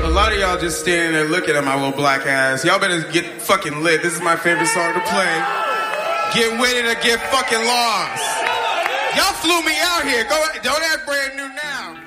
A lot of y'all just standing there looking at my little black ass. Y'all better get fucking lit. This is my favorite song to play. Get with it or get fucking lost. Y'all flew me out here. Don't act brand new now.